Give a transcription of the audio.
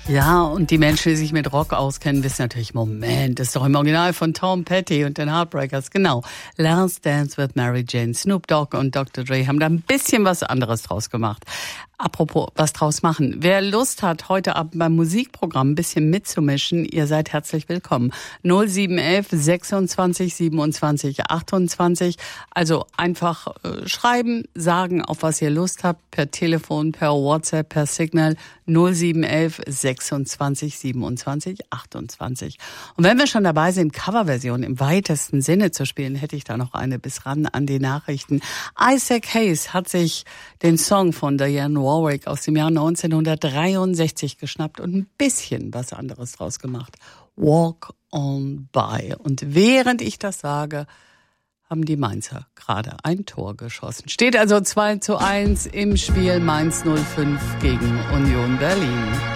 Ja, und die Menschen, die sich mit Rock auskennen, wissen natürlich, Moment, das ist doch im Original von Tom Petty und den Heartbreakers. Genau, Last Dance with Mary Jane. Snoop Dogg und Dr. Dre haben da ein bisschen was anderes draus gemacht. Apropos, was draus machen. Wer Lust hat, heute Abend beim Musikprogramm ein bisschen mitzumischen, ihr seid herzlich willkommen. 0711 26 27 28. Also einfach schreiben, sagen, auf was ihr Lust habt, per Telefon, per WhatsApp, per Signal 0711 26 27 28. Und wenn wir schon dabei sind, Coverversion im weitesten Sinne zu spielen, hätte ich da noch eine bis ran an die Nachrichten. Isaac Hayes hat sich den Song von Dionne Warwick aus dem Jahr 1963 geschnappt und ein bisschen was anderes draus gemacht. Walk on by. Und während ich das sage, haben die Mainzer gerade ein Tor geschossen. Steht also 2:1 im Spiel Mainz 05 gegen Union Berlin.